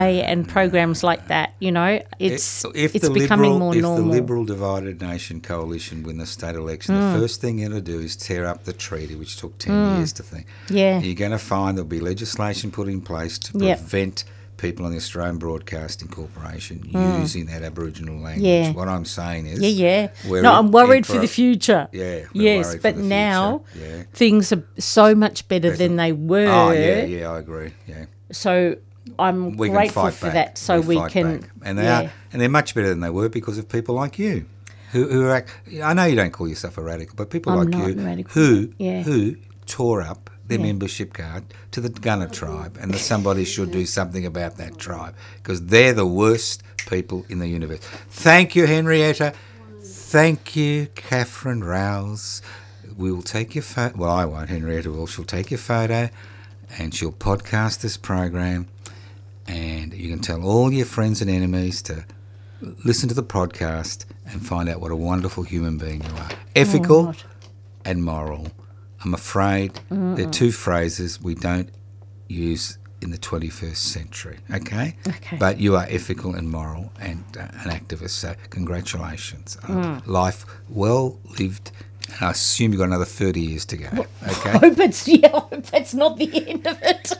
and programs like that, it's becoming more normal. If the Liberal Divided Nation Coalition win the state election, the first thing they're going to do is tear up the treaty, which took 10 years to think. Yeah. You're going to find there'll be legislation put in place to prevent people on the Australian Broadcasting Corporation using that Aboriginal language. Yeah. What I'm saying is... I'm worried for the future. Yeah. Yes, but now things are so much better than they were. Oh, yeah, I agree, yeah. So I'm grateful for that. So we can... And they're much better than they were because of people like you. Who are... I know you don't call yourself a radical, but people like you who tore up their membership card to the Gunner tribe, and that somebody should do something about that tribe because they're the worst people in the universe. Thank you, Henrietta. Thank you, Catherine Rouse. We will take your photo. Well, I won't. Henrietta will. She'll take your photo and she'll podcast this program, and you can tell all your friends and enemies to listen to the podcast and find out what a wonderful human being you are. Ethical and moral. I'm afraid they're two phrases we don't use in the 21st century, okay? But you are ethical and moral and an activist, so congratulations. Life well lived, and I assume you've got another 30 years to go, okay? I hope it's not the end of it.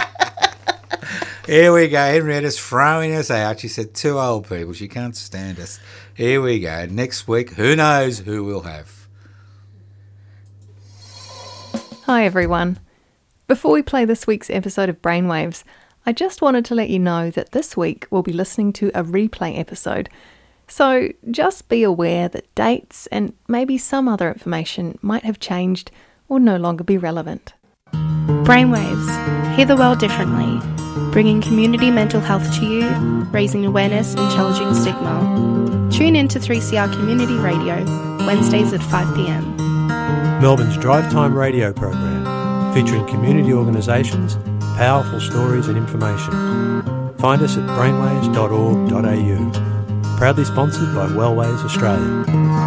Here we go. Henrietta's throwing us out. She said 2 old people. She can't stand us. Here we go. Next week, who knows who we'll have. Hi everyone. Before we play this week's episode of Brainwaves, I just wanted to let you know that this week we'll be listening to a replay episode. So just be aware that dates and maybe some other information might have changed or no longer be relevant. Brainwaves. Hear the world differently. Bringing community mental health to you, raising awareness and challenging stigma. Tune in to 3CR Community Radio, Wednesdays at 5 p.m. Melbourne's drive time radio program, featuring community organisations, powerful stories and information. Find us at brainwaves.org.au. Proudly sponsored by Wellways Australia.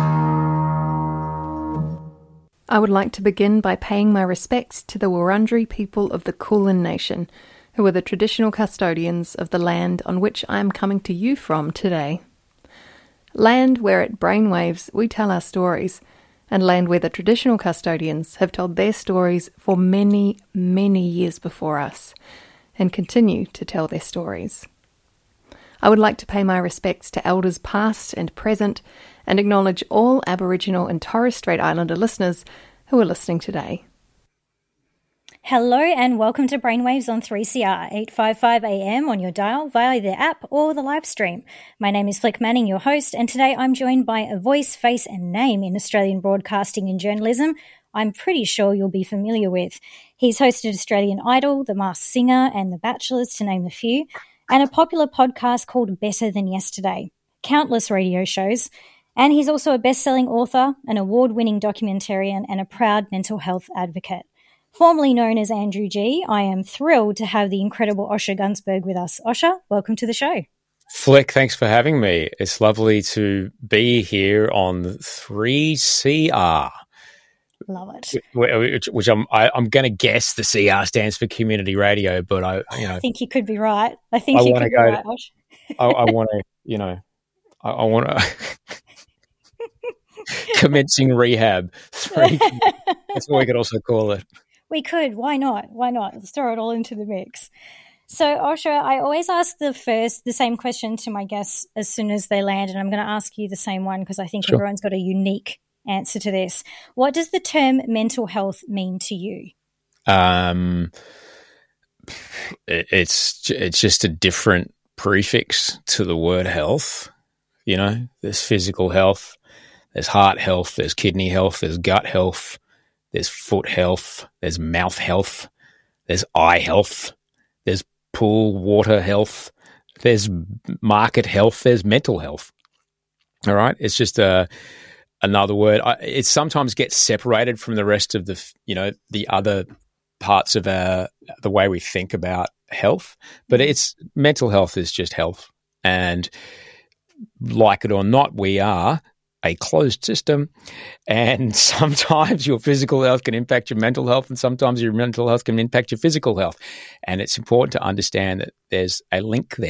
I would like to begin by paying my respects to the Wurundjeri people of the Kulin Nation, who are the traditional custodians of the land on which I am coming to you from today. Land where at Brainwaves we tell our stories, and land where the traditional custodians have told their stories for many, many years before us, and continue to tell their stories. I would like to pay my respects to elders past and present, and acknowledge all Aboriginal and Torres Strait Islander listeners who are listening today. Hello and welcome to Brainwaves on 3CR, 855 AM on your dial via the app or the live stream. My name is Flick Manning, your host, and today I'm joined by a voice, face and name in Australian broadcasting and journalism I'm pretty sure you'll be familiar with. He's hosted Australian Idol, The Masked Singer and The Bachelors, to name a few, and a popular podcast called Better Than Yesterday, countless radio shows, and he's also a best-selling author, an award-winning documentarian and a proud mental health advocate. Formerly known as Andrew G, I am thrilled to have the incredible Osher Gunsberg with us. Osher, welcome to the show. Flick, thanks for having me. It's lovely to be here on 3CR. Love it. Which I'm going to guess the CR stands for community radio, but I think you could be right. I think you could be right, Osh. I want to, I want to commencing rehab. That's what we could also call it. We could. Why not? Let's throw it all into the mix. So, Osher, I always ask the same question to my guests as soon as they land, and I'm going to ask you the same one because I think everyone's got a unique answer to this. What does the term mental health mean to you? It's just a different prefix to the word health. There's physical health, there's heart health, there's kidney health, there's gut health, there's foot health, there's mouth health, there's eye health, there's pool water health, there's market health, there's mental health. All right? It's just another word. It sometimes gets separated from the rest of the other parts of the way we think about health, but it's mental health is just health. And like it or not, we are a closed system, and sometimes your physical health can impact your mental health, and sometimes your mental health can impact your physical health. And it's important to understand that there's a link